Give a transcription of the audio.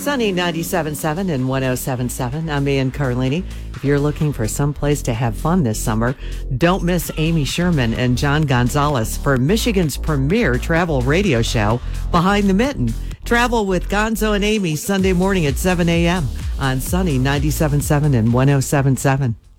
Sunny 97.7 and 107.7. I'm Ann Carlini. If you're looking for some place to have fun this summer, don't miss Amy Sherman and John Gonzalez for Michigan's premier travel radio show, Behind the Mitten. Travel with Gonzo and Amy Sunday morning at 7 a.m. on Sunny 97.7 and 107.7.